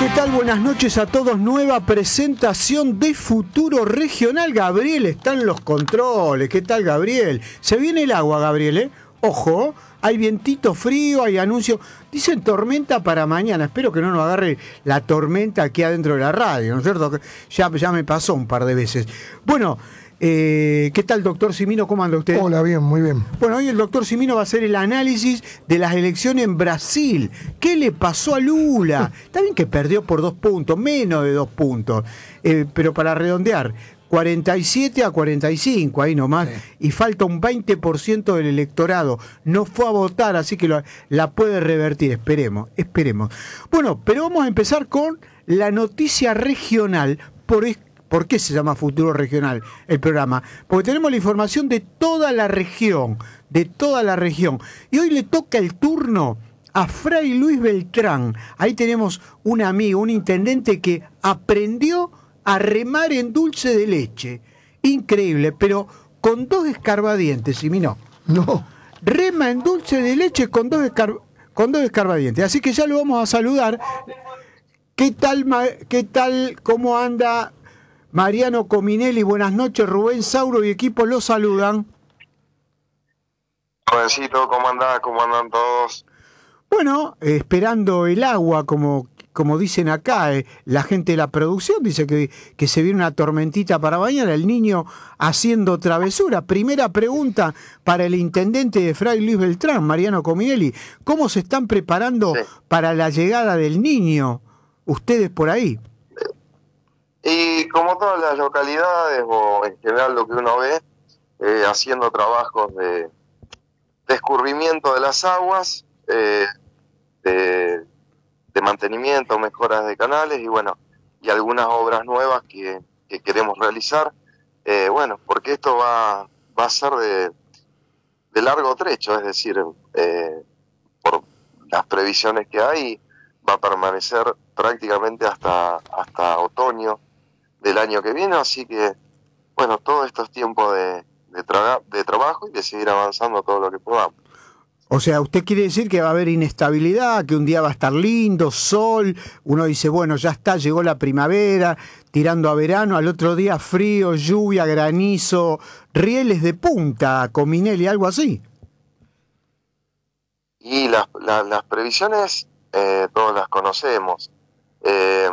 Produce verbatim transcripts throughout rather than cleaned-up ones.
¿Qué tal? Buenas noches a todos. Nueva presentación de Futuro Regional. Gabriel está en los controles. ¿Qué tal, Gabriel? Se viene el agua, Gabriel, ¿eh? Ojo, hay vientito frío, hay anuncio. Dicen tormenta para mañana. Espero que no nos agarre la tormenta aquí adentro de la radio, ¿no es cierto? Ya, ya me pasó un par de veces. Bueno, eh, ¿qué tal, doctor Cimino? ¿Cómo anda usted? Hola, bien, muy bien. Bueno, hoy el doctor Cimino va a hacer el análisis de las elecciones en Brasil. ¿Qué le pasó a Lula? Está bien que perdió por dos puntos, menos de dos puntos, eh, pero para redondear, cuarenta y siete a cuarenta y cinco, ahí nomás, sí. Y falta un veinte por ciento del electorado. No fue a votar, así que lo, la puede revertir. Esperemos, esperemos. Bueno, pero vamos a empezar con la noticia regional. Por ¿Por qué se llama Futuro Regional el programa? Porque tenemos la información de toda la región, de toda la región. Y hoy le toca el turno a Fray Luis Beltrán. Ahí tenemos un amigo, un intendente que aprendió a remar en dulce de leche. Increíble, pero con dos escarbadientes, ¿sí, no? No. Rema en dulce de leche con dos, escar- con dos escarbadientes. Así que ya lo vamos a saludar. ¿Qué tal, qué tal, cómo anda Mariano Cominelli? Buenas noches, Rubén Sauro y equipo los saludan. Jovencito, ¿cómo andás? ¿Cómo andan todos? Bueno, eh, esperando el agua, como, como dicen acá, eh, la gente de la producción dice que, que se viene una tormentita para mañana, el niño haciendo travesura. Primera pregunta para el intendente de Fray Luis Beltrán, Mariano Cominelli. ¿Cómo se están preparando sí. para la llegada del niño, ustedes por ahí? Y como todas las localidades, o en general lo que uno ve, eh, haciendo trabajos de, de escurrimiento de las aguas, eh, de, de mantenimiento, mejoras de canales y bueno, y algunas obras nuevas que, que queremos realizar. Eh, bueno, porque esto va, va a ser de, de largo trecho, es decir, eh, por las previsiones que hay, va a permanecer prácticamente hasta, hasta otoño del año que viene, así que, bueno, todo esto es tiempo de, de, tra- de trabajo y de seguir avanzando todo lo que podamos. O sea, ¿usted quiere decir que va a haber inestabilidad, que un día va a estar lindo, sol, uno dice, bueno, ya está, llegó la primavera, tirando a verano, al otro día frío, lluvia, granizo, rieles de punta, Cominelli, algo así? Y las, las, las previsiones, eh, todas las conocemos. Eh,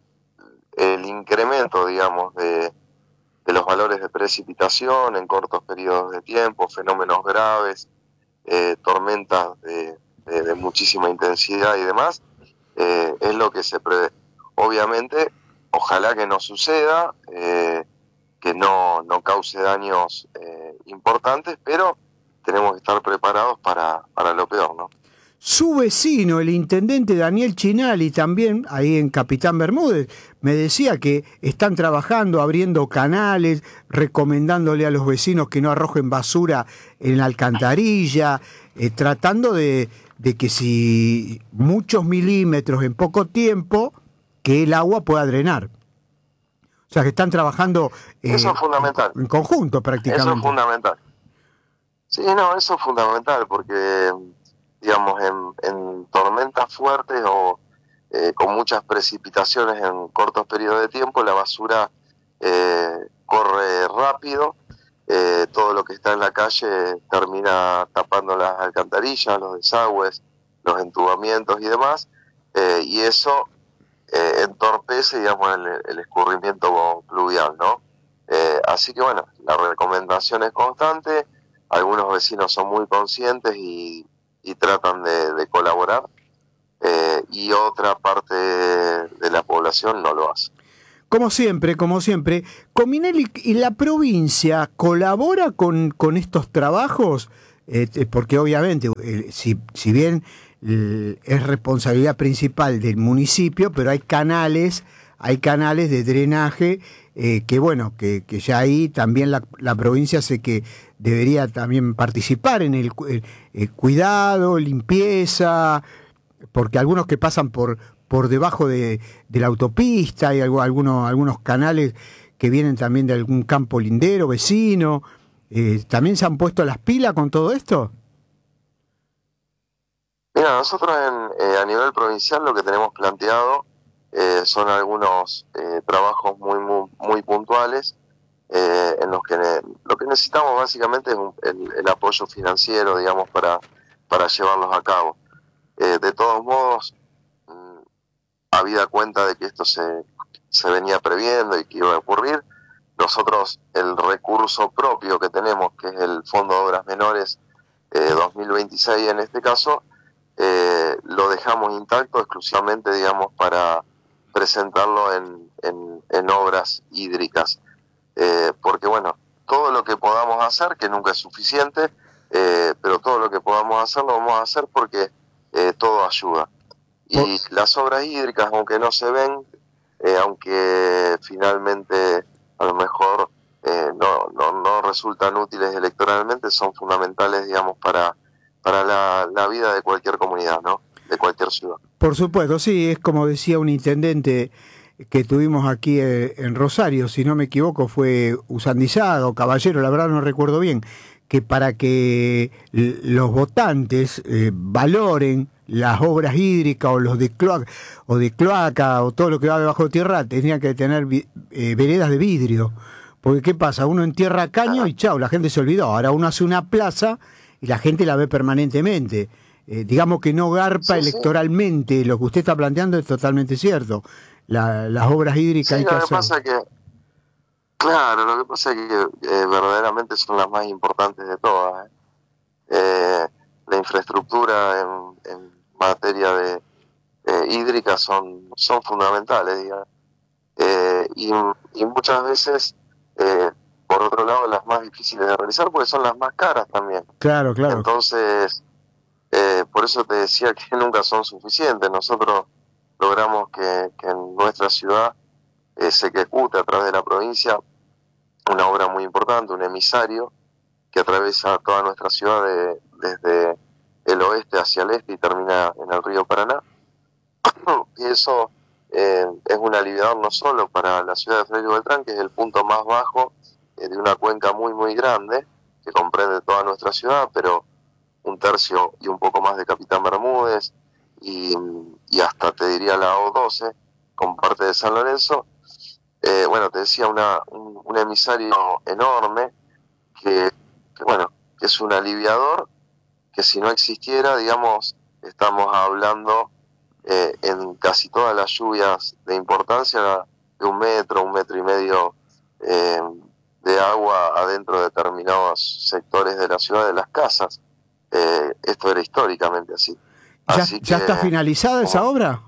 el incremento, digamos, de, de los valores de precipitación en cortos periodos de tiempo, fenómenos graves, eh, tormentas de, de, de muchísima intensidad y demás, eh, es lo que se prevé. Obviamente, ojalá que no suceda, eh, que no, no cause daños eh, importantes, pero tenemos que estar preparados para, para lo peor, ¿no? Su vecino, el intendente Daniel Chinali, también ahí en Capitán Bermúdez, me decía que están trabajando, abriendo canales, recomendándole a los vecinos que no arrojen basura en la alcantarilla, eh, tratando de, de que si muchos milímetros en poco tiempo, que el agua pueda drenar. O sea, que están trabajando eh, eso es fundamental. En, en conjunto prácticamente. Eso es fundamental. Sí, no, eso es fundamental porque, digamos, en, en tormentas fuertes o eh, con muchas precipitaciones en cortos periodos de tiempo, la basura eh, corre rápido, eh, todo lo que está en la calle termina tapando las alcantarillas, los desagües, los entubamientos y demás, eh, y eso eh, entorpece, digamos, el, el escurrimiento pluvial, ¿no? Eh, así que, bueno, la recomendación es constante, algunos vecinos son muy conscientes y y tratan de, de colaborar, eh, y otra parte de la población no lo hace. Como siempre, como siempre, Cominelli, ¿y la provincia colabora con, con estos trabajos? Eh, porque obviamente, eh, si, si bien eh, es responsabilidad principal del municipio, pero hay canales, hay canales de drenaje eh, que bueno, que, que ya ahí también la, la provincia sé que debería también participar en el, el, el cuidado, limpieza, porque algunos que pasan por por debajo de, de la autopista, hay algo, algunos, algunos canales que vienen también de algún campo lindero, vecino, eh, ¿también se han puesto las pilas con todo esto? Mira, nosotros en, eh, a nivel provincial lo que tenemos planteado eh, son algunos eh, trabajos muy, muy, muy puntuales, eh, en los que ne- lo que necesitamos básicamente es un, el, el apoyo financiero, digamos, para, para llevarlos a cabo. Eh, de todos modos, mm, habida cuenta de que esto se, se venía previendo y que iba a ocurrir, nosotros el recurso propio que tenemos, que es el Fondo de Obras Menores eh, dos mil veintiséis en este caso, eh, lo dejamos intacto exclusivamente, digamos, para presentarlo en, en, en obras hídricas. Eh, porque, bueno, todo lo que podamos hacer, que nunca es suficiente, eh, pero todo lo que podamos hacer lo vamos a hacer porque eh, todo ayuda. Y las obras hídricas, aunque no se ven, eh, aunque finalmente a lo mejor eh, no, no, no resultan útiles electoralmente, son fundamentales, digamos, para, para la, la vida de cualquier comunidad, ¿no? De cualquier ciudad. Por supuesto, sí, es como decía un intendente que tuvimos aquí eh, en Rosario, si no me equivoco, fue Usandizaga o Caballero, la verdad no recuerdo bien, que para que l- los votantes eh, valoren las obras hídricas o los de cloaca o de cloaca o todo lo que va debajo de tierra, tenía que tener vi- eh, veredas de vidrio. Porque ¿qué pasa? Uno entierra caño y chao, la gente se olvidó. Ahora uno hace una plaza y la gente la ve permanentemente. Eh, digamos que no garpa Sí, sí. electoralmente, lo que usted está planteando es totalmente cierto. La- las obras hídricas hay Sí, que lo que hacer. pasa es que, claro, lo que pasa es que eh, verdaderamente son las más importantes de todas. ¿eh? Eh, la infraestructura en, en materia de eh, hídrica son, son fundamentales, digamos. Eh, y, y muchas veces, eh, por otro lado, las más difíciles de realizar porque son las más caras también. Claro, claro. Entonces, eh, por eso te decía que nunca son suficientes. Nosotros logramos que, que en nuestra ciudad eh, se ejecute a través de la provincia una obra muy importante, un emisario que atraviesa toda nuestra ciudad de, desde el oeste hacia el este y termina en el río Paraná. Y eso eh, es un aliviador no solo para la ciudad de Fray Luis Beltrán, que es el punto más bajo eh, de una cuenca muy muy grande que comprende toda nuestra ciudad, pero un tercio y un poco más de Capitán Bermúdez y, y hasta te diría la O doce con parte de San Lorenzo. Eh, bueno, te decía, una, un, un emisario enorme que, que, bueno, que es un aliviador que si no existiera, digamos, estamos hablando eh, en casi todas las lluvias de importancia de un metro, un metro y medio eh, de agua adentro de determinados sectores de la ciudad, de las casas. Eh, esto era históricamente así. ¿Ya, así ya que, está finalizada esa como, obra?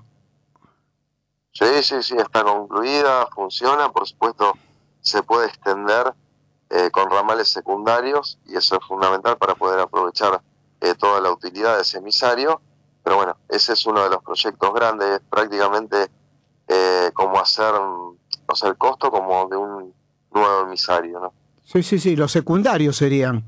Sí, sí, sí, está concluida, funciona, por supuesto se puede extender eh, con ramales secundarios y eso es fundamental para poder aprovechar eh, toda la utilidad de ese emisario, pero bueno, ese es uno de los proyectos grandes, prácticamente eh, como hacer, o sea, el costo como de un nuevo emisario, ¿no? Sí, sí, sí, los secundarios serían.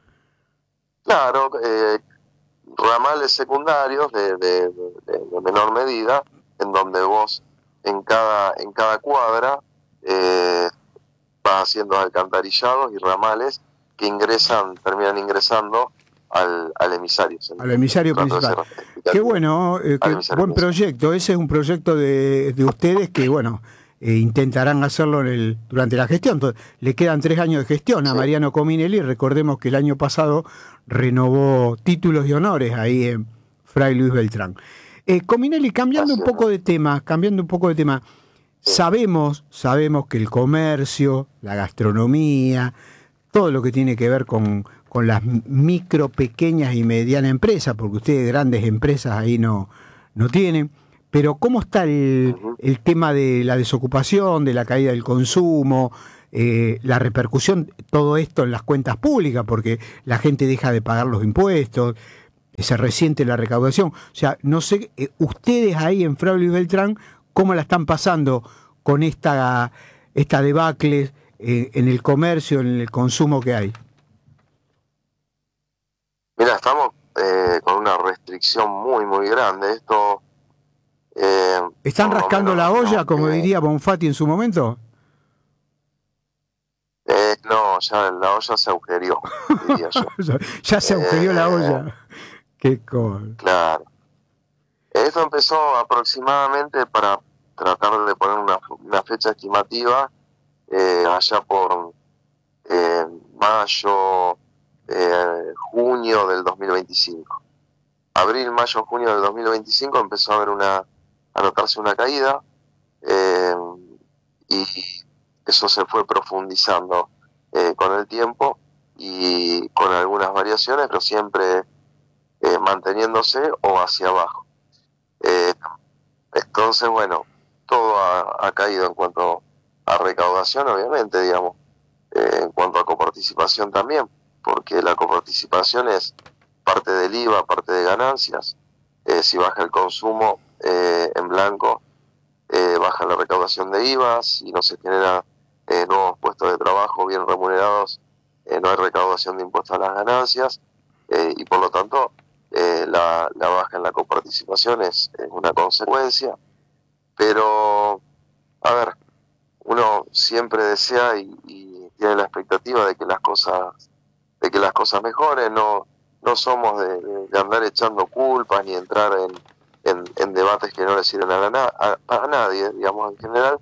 Claro, eh, ramales secundarios de, de, de, de menor medida, en donde vos en cada, en cada cuadra eh, vas haciendo alcantarillados y ramales que ingresan, terminan ingresando al, al emisario. Al emisario principal. Qué bueno, eh, qué buen principal. Proyecto. Ese es un proyecto de, de ustedes que, bueno, eh, intentarán hacerlo en el, durante la gestión. Entonces, le quedan tres años de gestión a sí. Mariano Cominelli. Recordemos que el año pasado renovó títulos y honores ahí en Fray Luis Beltrán. Eh, Cominelli, cambiando Así un poco es. de tema, cambiando un poco de tema, sí. sabemos, sabemos que el comercio, la gastronomía, todo lo que tiene que ver con, con las micro, pequeñas y medianas empresas, porque ustedes grandes empresas ahí no, no tienen, pero ¿cómo está el, uh-huh. el tema de la desocupación, de la caída del consumo, eh, la repercusión, todo esto en las cuentas públicas, porque la gente deja de pagar los impuestos, se resiente la recaudación? O sea, no sé, eh, ustedes ahí en Fray Luis Beltrán, ¿cómo la están pasando con esta, esta debacle eh, en el comercio, en el consumo que hay? Mira, estamos eh, con una restricción muy, muy grande. Esto eh, ¿Están rascando la olla, no, como eh, diría Bonfatti en su momento? Eh, no, ya la olla se agujerió, diría yo. Ya se agujerió eh, la olla. Qué cosa. Claro. Esto empezó aproximadamente, para tratar de poner una, una fecha estimativa eh, allá por eh, mayo, eh, junio del dos mil veinticinco. Abril, mayo, junio del dos mil veinticinco empezó a haber una, a notarse una caída, eh, y eso se fue profundizando eh, con el tiempo y con algunas variaciones, pero siempre eh, manteniéndose o hacia abajo. Eh, entonces, bueno, todo ha, ha caído en cuanto a recaudación, obviamente, digamos, eh, en cuanto a coparticipación también, porque la coparticipación es parte del I V A, parte de ganancias. Eh, si baja el consumo eh, en blanco, eh, baja la recaudación de I V A. Si no se genera eh, nuevos puestos de trabajo bien remunerados, eh, no hay recaudación de impuestos a las ganancias, eh, y por lo tanto eh, la, la baja en la coparticipación es, es una consecuencia. Pero, a ver, uno siempre desea y, y tiene la expectativa de que las cosas de que las cosas mejoren. No no somos de, de, de andar echando culpas ni entrar en, en, en debates que no le sirven a, la, a, a nadie, digamos, en general.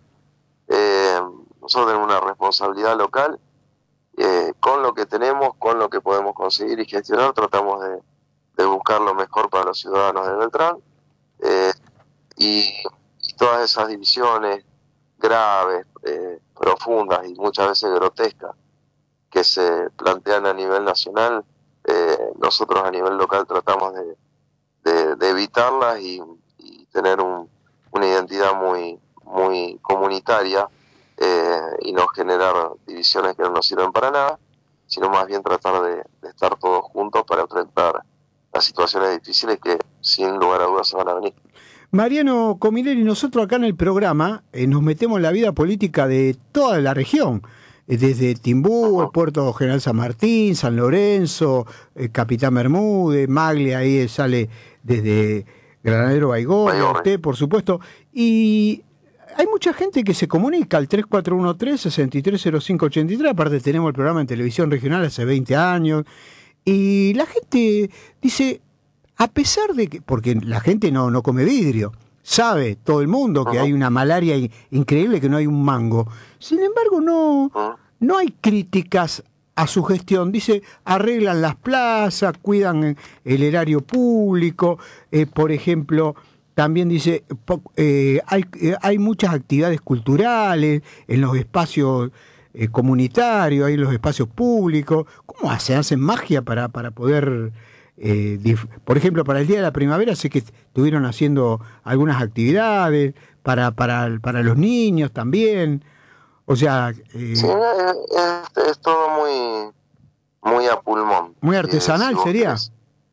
Eh, nosotros tenemos una responsabilidad local, eh, con lo que tenemos, con lo que podemos conseguir y gestionar, tratamos de, de buscar lo mejor para los ciudadanos de Beltrán, eh, y, y todas esas divisiones graves, eh, profundas y muchas veces grotescas que se plantean a nivel nacional, eh, nosotros a nivel local tratamos de, de, de evitarlas y, y tener un, una identidad muy, muy comunitaria, eh, y no generar divisiones que no nos sirven para nada, sino más bien tratar de, de estar todos juntos para enfrentar las situaciones difíciles que sin lugar a dudas se van a venir. Mariano Comileri, nosotros acá en el programa eh, nos metemos en la vida política de toda la región, eh, desde Timbú, uh-huh. el Puerto General San Martín, San Lorenzo, eh, Capitán Bermúdez, Maglia, ahí sale desde Granadero Baigorria, usted, por supuesto, y hay mucha gente que se comunica al tres cuatro uno tres, seis tres cero cinco ocho tres, aparte tenemos el programa en televisión regional hace veinte años, y la gente dice, a pesar de que, porque la gente no, no come vidrio, sabe todo el mundo que uh-huh. hay una malaria increíble, que no hay un mango, sin embargo no, uh-huh. no hay críticas a su gestión. Dice, arreglan las plazas, cuidan el erario público, eh, por ejemplo, también dice, eh, hay, eh, hay muchas actividades culturales en los espacios eh, comunitarios, hay los espacios públicos. ¿Cómo hacen? ¿Hacen magia para, para poder, eh, dif- por ejemplo, para el Día de la Primavera sé que estuvieron haciendo algunas actividades, para, para, para los niños también? O sea... Eh, sí, es, es todo muy, muy a pulmón. Muy artesanal, eh, si sería. Querés.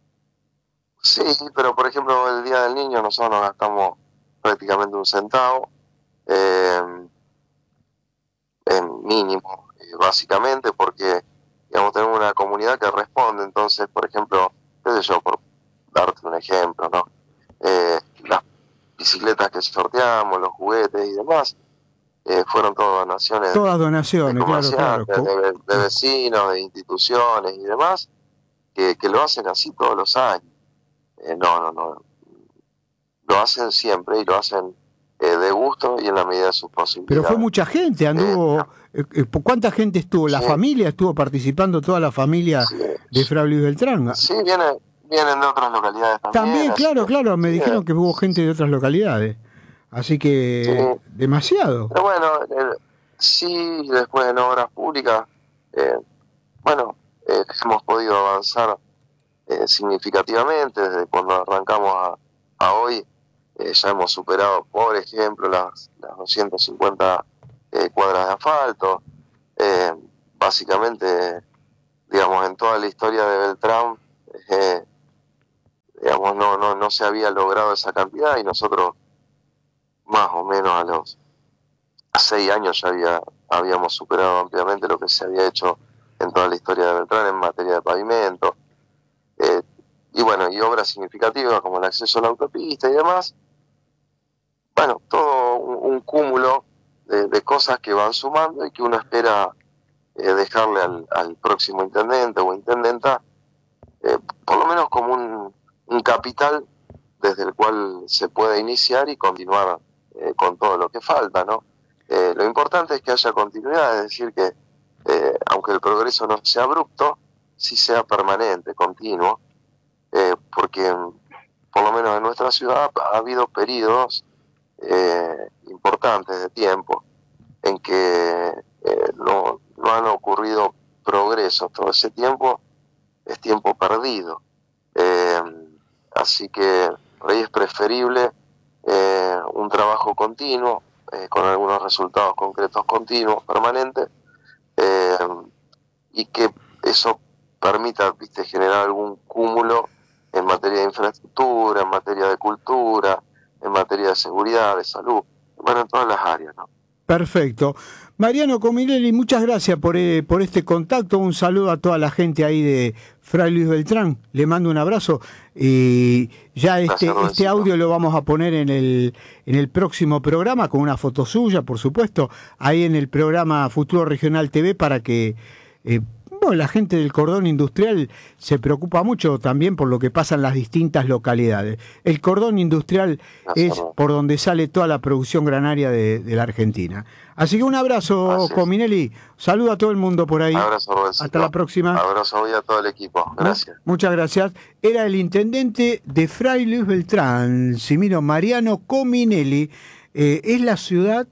Sí, pero por ejemplo el Día del Niño nosotros nos gastamos prácticamente un centavo, eh, en mínimo, eh, básicamente, porque digamos tenemos una comunidad que responde. Entonces, por ejemplo, qué sé yo, por darte un ejemplo, ¿no? Eh, las bicicletas que sorteamos, los juguetes y demás, eh, fueron todas donaciones. Todas donaciones, claro, claro. De, de vecinos, de instituciones y demás, que, que lo hacen así todos los años. Eh, no, no, no. Lo hacen siempre y lo hacen eh, de gusto y en la medida de sus posibilidades. Pero fue mucha gente, anduvo. Eh, eh, ¿Cuánta gente estuvo? ¿La sí. familia estuvo participando, toda la familia sí. de Fra Luis Beltrán? Sí, vienen, vienen de otras localidades también. También, claro, que, claro, me sí, dijeron que hubo gente de otras localidades. Así que, sí. demasiado. Pero bueno, eh, sí, después en obras públicas, eh, bueno, eh, hemos podido avanzar Eh, significativamente desde cuando arrancamos a, a hoy. Eh, ya hemos superado, por ejemplo, las, las doscientas cincuenta eh, cuadras de asfalto. Eh, básicamente, digamos, en toda la historia de Beltrán, eh, digamos, no, no, no se había logrado esa cantidad, y nosotros más o menos a los seis años ya había, habíamos superado ampliamente lo que se había hecho en toda la historia de Beltrán en materia de pavimento. Eh, y bueno, y obras significativas como el acceso a la autopista y demás. Bueno, todo un, un cúmulo de, de cosas que van sumando y que uno espera eh, dejarle al, al próximo intendente o intendenta, eh, por lo menos como un, un capital desde el cual se puede iniciar y continuar eh, con todo lo que falta, ¿no? Eh, lo importante es que haya continuidad, es decir, que eh, aunque el progreso no sea abrupto, sí sea permanente, continuo, eh, porque por lo menos en nuestra ciudad ha habido periodos eh, importantes de tiempo en que eh, no, no han ocurrido progresos. Todo ese tiempo es tiempo perdido. Eh, así que por ahí es preferible eh, un trabajo continuo, eh, con algunos resultados concretos continuos, permanentes, eh, y que eso permita, viste, generar algún cúmulo en materia de infraestructura, en materia de cultura, en materia de seguridad, de salud, bueno, en todas las áreas, ¿no? Perfecto. Mariano Cominelli, muchas gracias por, eh, por este contacto. Un saludo a toda la gente ahí de Fray Luis Beltrán. Le mando un abrazo. Y ya este, Gracias, este audio lo vamos a poner en el, en el próximo programa, con una foto suya, por supuesto, ahí en el programa Futuro Regional T V, para que eh, bueno, la gente del cordón industrial se preocupa mucho también por lo que pasa en las distintas localidades. El cordón industrial es por donde sale toda la producción granaria de, de la Argentina. Así que un abrazo, Cominelli. Saludo a todo el mundo por ahí. Abrazo, Roberto. Hasta la próxima. Abrazo hoy a todo el equipo. Gracias. Muchas gracias. Era el intendente de Fray Luis Beltrán, Simino Mariano Cominelli. Eh, es la ciudad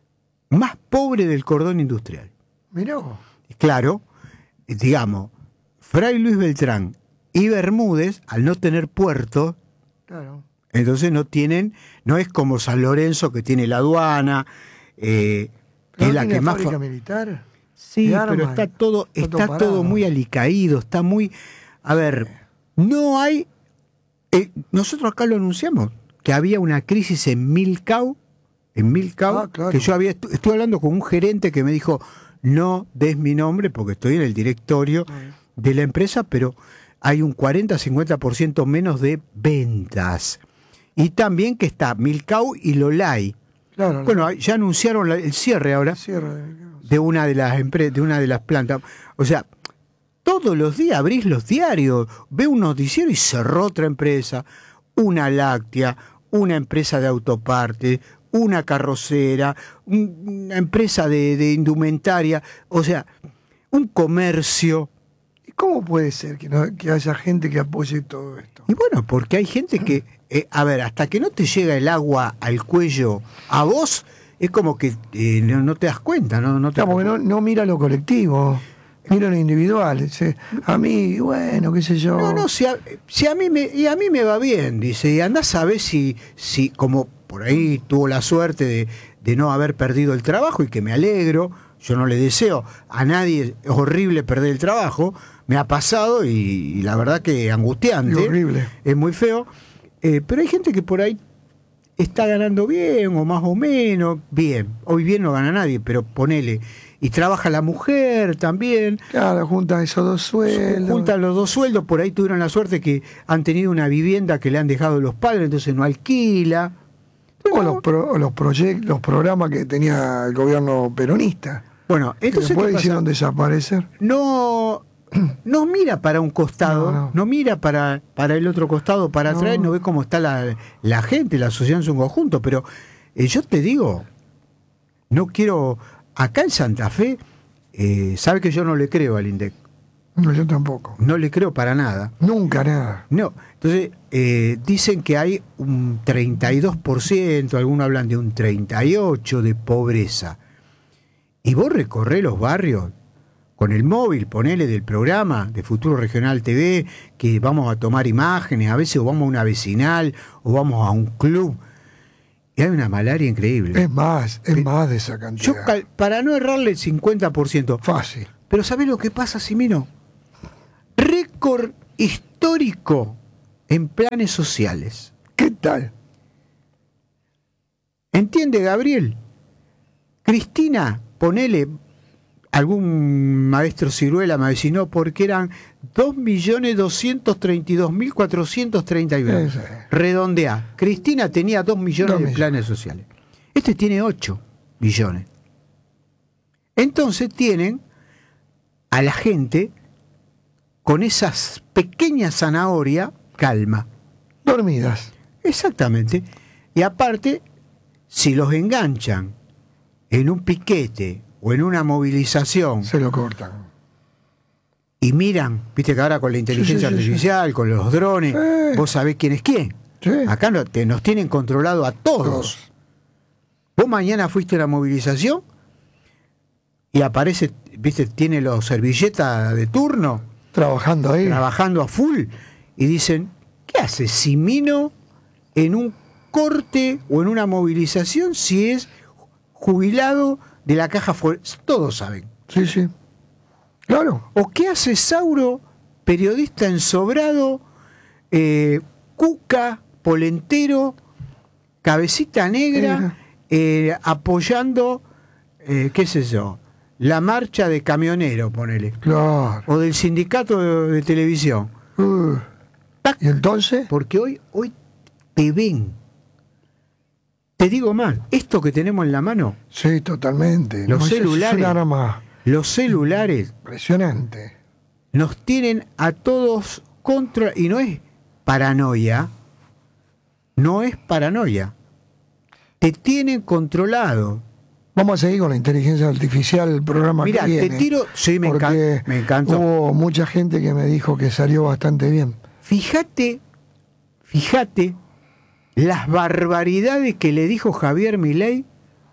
más pobre del cordón industrial. Mirá. Claro. Digamos, Fray Luis Beltrán y Bermúdez, al no tener puerto, claro. Entonces no tienen, no es como San Lorenzo, que tiene la aduana, eh, que es la que más... fábrica militar? Sí, pero está todo, está todo, todo muy alicaído, está muy... A ver, no hay... Eh, nosotros acá lo anunciamos, que había una crisis en Milcao, en Milcao, ah, claro. que yo había, estuve hablando con un gerente que me dijo... No des mi nombre porque estoy en el directorio de la empresa, pero hay un cuarenta a cincuenta por ciento menos de ventas. Y también que está Milcao y Lolay. Claro, bueno, ya anunciaron el cierre ahora el cierre. de una de las empre- de una de las plantas. O sea, todos los días abrís los diarios, ve un noticiero y cerró otra empresa, una láctea, una empresa de autopartes, una carrocera, una empresa de, de indumentaria, o sea, un comercio. ¿Y cómo puede ser que, no, que haya gente que apoye todo esto? Y bueno, porque hay gente que, eh, a ver, hasta que no te llega el agua al cuello a vos, es como que eh, no, no te das cuenta, ¿no? No, te claro, porque no, no mira lo colectivo, mira lo individual. Dice, a mí, bueno, qué sé yo. No, no, si a, si a mí me, y a mí me va bien, dice, y andás a ver si, si como por ahí tuvo la suerte de, de no haber perdido el trabajo, y que me alegro, yo no le deseo a nadie, es horrible perder el trabajo, me ha pasado y, y la verdad que angustiante, es horrible, es muy feo, eh, pero hay gente que por ahí está ganando bien o más o menos, bien, hoy bien no gana nadie, pero ponele, y trabaja la mujer también. Claro, juntan esos dos sueldos. Juntan los dos sueldos, por ahí tuvieron la suerte que han tenido una vivienda que le han dejado los padres, entonces no alquila. O los, pro, los, proyectos, los programas que tenía el gobierno peronista. Bueno, entonces que después hicieron desaparecer. No, no mira para un costado, no, no. no mira para, para el otro costado, para no. atrás, no ve cómo está la, la gente, la sociedad en su conjunto. Pero eh, yo te digo, no quiero... Acá en Santa Fe, eh, sabe que yo no le creo al INDEC. No, yo tampoco. No le creo para nada. Nunca nada. No, entonces eh, dicen que hay un treinta y dos por ciento, algunos hablan de un treinta y ocho por ciento de pobreza. Y vos recorrés los barrios con el móvil, ponele del programa de Futuro Regional T V, que vamos a tomar imágenes, a veces o vamos a una vecinal, o vamos a un club. Y hay una malaria increíble. Es más, es pero, más de esa cantidad. Yo, para no errarle el cincuenta por ciento. Fácil. Pero ¿sabés lo que pasa, Simino? Récord histórico en planes sociales. ¿Qué tal? ¿Entiende, Gabriel? Cristina, ponele, algún maestro ciruela me avecinó, porque eran dos millones doscientos treinta y dos mil cuatrocientos treinta y uno. Redondea. Cristina tenía dos millones dos de millones. Planes sociales. Este tiene ocho millones. Entonces tienen a la gente con esas pequeñas zanahorias, calma. Dormidas. Exactamente. Y aparte, si los enganchan en un piquete o en una movilización Se lo cortan. y miran, viste que ahora con la inteligencia Sí, sí, sí, artificial, con los drones, Sí. vos sabés quién es quién. Sí. Acá no, te, nos tienen controlado a todos. Todos. Vos mañana fuiste a la movilización y aparece, viste, tiene los servilletas de turno, Trabajando ahí. trabajando a full, y dicen, ¿qué hace Simino en un corte o en una movilización si es jubilado de la caja fuerte? Todos saben. Sí, sí. Claro. ¿O qué hace Sauro, periodista ensobrado, eh, cuca, polentero, cabecita negra, eh, apoyando, eh, qué sé yo, la marcha de camioneros, ponele, Claro. o del sindicato de, de televisión? Uh. ¡Tac! ¿Y entonces? Porque hoy, hoy te ven. Te digo más, esto que tenemos en la mano, Sí, totalmente. Los No, eso celulares. Es un arma los celulares impresionante. nos tienen a todos contra, y no es paranoia, no es paranoia, te tienen controlado. Vamos a seguir con la inteligencia artificial, el programa Mira, que viene. te tiro, sí, me, porque encan- me encantó. Hubo mucha gente que me dijo que salió bastante bien. Fíjate, fíjate las barbaridades que le dijo Javier Milei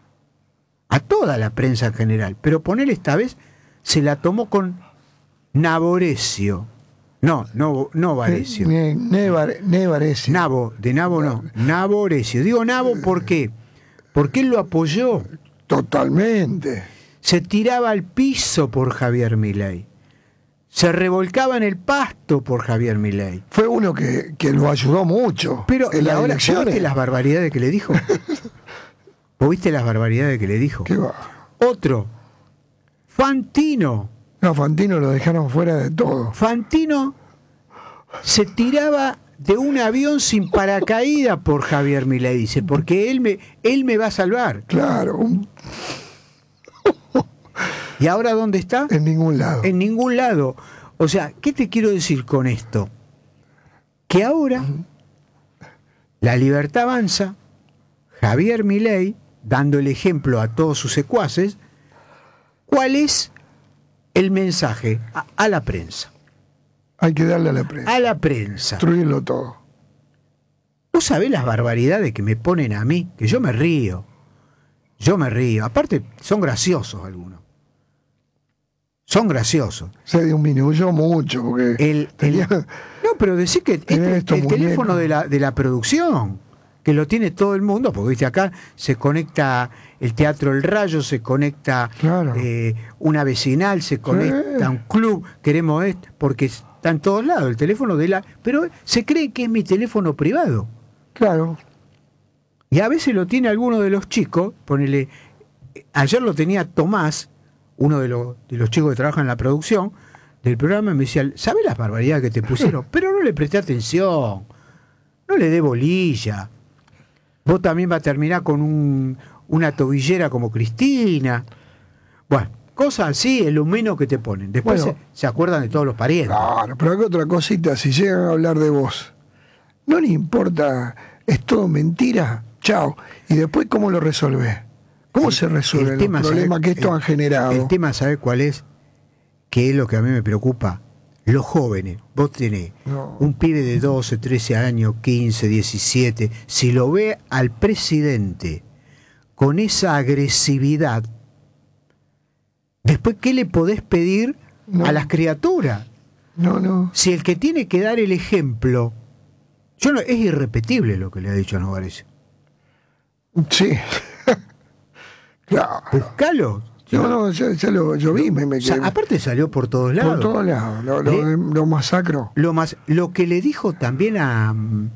a toda la prensa en general, pero ponele esta vez se la tomó con Navorecio. No, no, no Varecio. Ne- Nevar- Nevarese. Nabo, de Nabo no, Navorecio. Digo Nabo ¿por qué? Porque él lo apoyó. Totalmente. Se tiraba al piso por Javier Milei. Se revolcaba en el pasto por Javier Milei. Fue uno que, que lo ayudó mucho. Pero, en ¿y las ahora ¿vos elecciones. viste las barbaridades que le dijo? ¿Vos viste las barbaridades que le dijo? ¿Qué va? Otro, Fantino. No, Fantino lo dejaron fuera de todo. Fantino se tiraba de un avión sin paracaídas por Javier Milei, dice, porque él me, él me va a salvar. Claro, un- ¿Y ahora dónde está? en ningún lado. En ningún lado. O sea, ¿qué te quiero decir con esto? Que ahora la libertad avanza, Javier Milei, dando el ejemplo a todos sus secuaces, ¿cuál es el mensaje? A, a la prensa. Hay que darle a la prensa. A la prensa. Destruirlo todo. ¿Vos sabés las barbaridades que me ponen a mí? Que yo me río. Yo me río. Aparte, son graciosos algunos. Son graciosos. Se disminuyó mucho porque El, tenía- el- no, pero decir que Tenía este, estos el teléfono muñecos. de la, de la producción, que lo tiene todo el mundo, porque viste acá se conecta el Teatro El Rayo, se conecta Claro. eh, una vecinal, se conecta un club, queremos esto, porque está en todos lados el teléfono de la... Pero se cree que es mi teléfono privado. Claro. Y a veces lo tiene alguno de los chicos, ponele, ayer lo tenía Tomás, uno de los, de los chicos que trabajan en la producción del programa, y me decía, ¿sabés las barbaridades que te pusieron? Pero no le presté atención, no le dé bolilla. Vos también vas a terminar con un, una tobillera como Cristina. Bueno, cosas así es lo menos que te ponen. Después Bueno. se, se acuerdan de todos los parientes. Claro, pero hay otra cosita, si llegan a hablar de vos, no le importa, es todo mentira, chao. Y después, ¿cómo lo resolvés? ¿Cómo se resuelven los tema, problemas ¿sabe? que esto El- han generado? El tema, ¿sabe cuál es? Que es lo que a mí me preocupa. Los jóvenes, vos tenés No. un pibe de doce, trece años, quince, diecisiete, si lo ve al presidente con esa agresividad, después, ¿qué le podés pedir No. a las criaturas? No, no. Si el que tiene que dar el ejemplo, yo no, es irrepetible lo que le ha dicho a Novares. Sí. Claro. Buscalo. No, no, ya, ya lo, yo vi, me, me O sea, quedé aparte salió por todos lados. por todos lados. Lo, lo, ¿Eh? lo masacro. Lo más, lo que le dijo también a,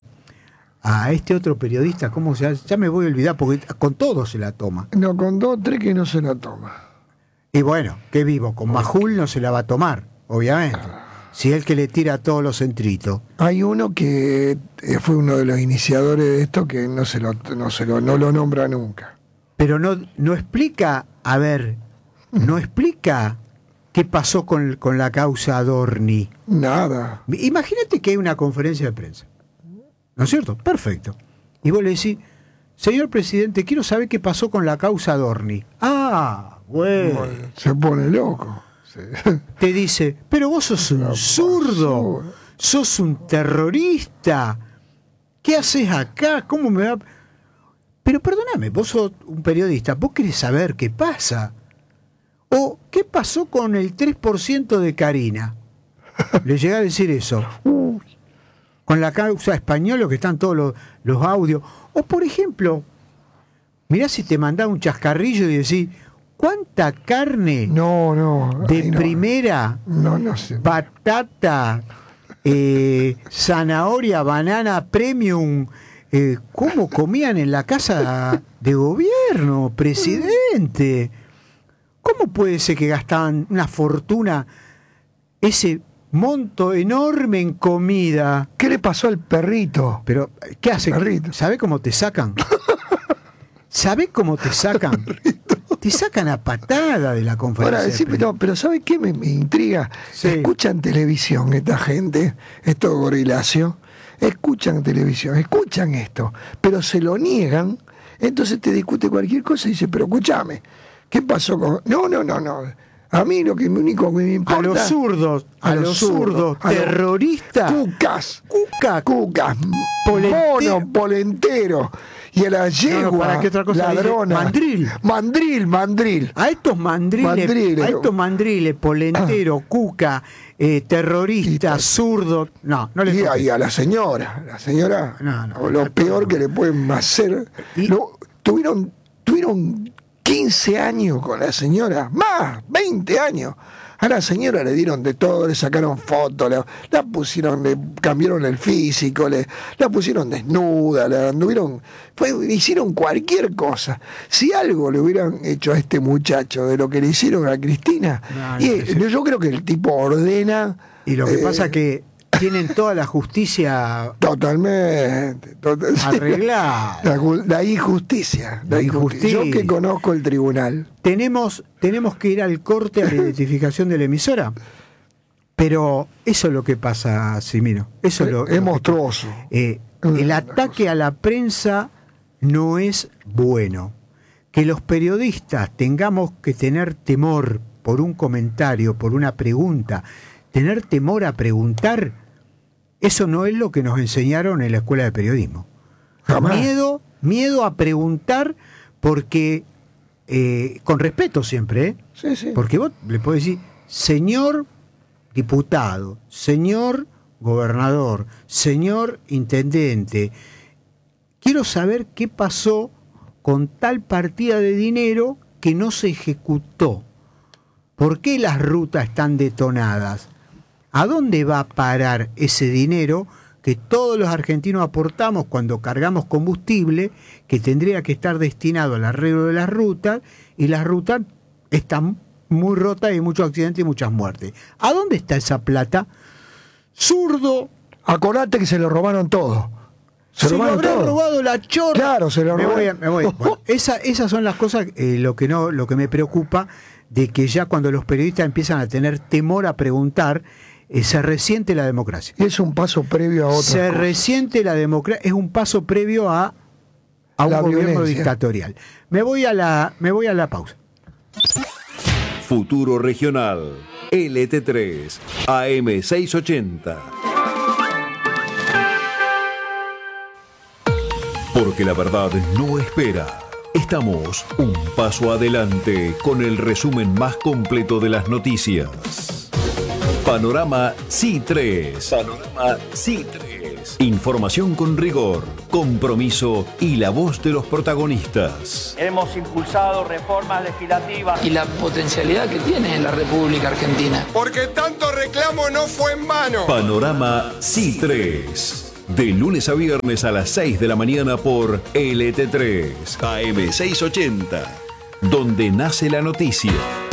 a este otro periodista, ¿cómo se llama? Ya me voy a olvidar, porque con todo se la toma. No, con dos, tres que no se la toma. Y bueno, qué vivo, con Majul no se la va a tomar, obviamente. Si es el que le tira a todos los centritos. Hay uno que eh, fue uno de los iniciadores de esto que no se lo, no se lo, no lo nombra nunca. Pero no, no explica, a ver, no explica qué pasó con, con la causa Adorni. Nada. Imagínate que hay una conferencia de prensa. ¿No es cierto? Perfecto. Y vos le decís, señor presidente, quiero saber qué pasó con la causa Dorni. Ah, bueno. Bueno, se pone loco. Sí. Te dice, pero vos sos un Una zurdo, basura. sos un terrorista. ¿Qué haces acá? ¿Cómo me va? Pero perdóname, vos sos un periodista, vos querés saber qué pasa. O, ¿qué pasó con el tres por ciento de Karina? Le llega a decir eso. Uy, Con la causa española, que están todos los, los audios. O, por ejemplo, mirá si te mandás un chascarrillo y decís, ¿cuánta carne no, no. de ay, no. primera, No, no sé. batata, eh, zanahoria, banana, premium, eh, cómo comían en la casa de gobierno, presidente? ¿Cómo puede ser que gastaban una fortuna, ese monto enorme en comida? ¿Qué le pasó al perrito? Pero, ¿qué hace? Perrito. ¿Sabe cómo te sacan? ¿Sabe cómo te sacan? Te sacan a patada de la conferencia. Ahora, de sí, prensa. pero, pero ¿sabe qué me, me intriga? Sí. Escuchan televisión esta gente, estos goriláceos, escuchan televisión, escuchan esto, pero se lo niegan, entonces te discute cualquier cosa y dice, pero escúchame, ¿qué pasó con...? No, no, no, no. A mí lo que me único que me importa... A los zurdos, a, a los los zurdos, zurdos, a los terroristas, Cucas, cuca, cucas, Polentero. mono, polentero. Y a la yegua, ¿para qué otra cosa dice? ladrona. Mandril. Mandril, mandril. a estos mandriles, Mandriles. a estos mandriles, polentero, cuca, eh, terrorista, zurdo, no, no les Y a, toques. y a la señora, la señora, No, no, o lo no, peor no. que le pueden hacer. Y- Lo- tuvieron, tuvieron quince años con la señora, más, veinte años. A la señora le dieron de todo, le sacaron fotos, la, la pusieron, le cambiaron el físico, le, la pusieron desnuda, la anduvieron, fue, hicieron cualquier cosa. Si algo le hubieran hecho a este muchacho de lo que le hicieron a Cristina, No, y, no, sí. yo creo que el tipo ordena. Y lo que eh, pasa que tienen toda la justicia Totalmente. Total, arreglada. La, ju- la injusticia. La La injusticia. Yo injusticia. que conozco el tribunal. Tenemos, tenemos que ir al corte a la identificación de la emisora. Pero eso es lo que pasa, Simino. Eso es lo, es lo que- monstruoso. Eh, Mm, el una ataque a la prensa no es bueno. Que los periodistas tengamos que tener temor por un comentario, por una pregunta, tener temor a preguntar, eso no es lo que nos enseñaron en la escuela de periodismo. Jamás. Miedo, miedo a preguntar porque, eh, con respeto siempre, ¿eh? Sí, sí. Porque vos le podés decir, señor diputado, señor gobernador, señor intendente, quiero saber qué pasó con tal partida de dinero que no se ejecutó. ¿Por qué las rutas están detonadas? ¿A dónde va a parar ese dinero que todos los argentinos aportamos cuando cargamos combustible, que tendría que estar destinado al arreglo de las rutas, y las rutas están muy rotas y hay muchos accidentes y muchas muertes? ¿A dónde está esa plata? Zurdo, Acordate que se lo robaron todo. Se, se lo robaron habrá todo. robado la chorra. Claro, se lo me robaron. voy, a- me voy. Bueno, esa- esas son las cosas, eh, lo que no, lo que me preocupa, de que ya cuando los periodistas empiezan a tener temor a preguntar, eh, se resiente la democracia. Y es un paso previo a otra Se resiente la democracia, es un paso previo a, a un La gobierno violencia. dictatorial. Me voy a la, me voy a la pausa. Futuro Regional, L T tres, A M seiscientos ochenta. Porque la verdad no espera. Estamos un paso adelante con el resumen más completo de las noticias. Panorama C I tres. Panorama C I tres. Información con rigor, compromiso y la voz de los protagonistas. Hemos impulsado reformas legislativas. Y la potencialidad que tiene la República Argentina. Porque tanto reclamo no fue en vano. Panorama C I tres. De lunes a viernes a las seis de la mañana por L T tres, A M seiscientos ochenta. Donde nace la noticia.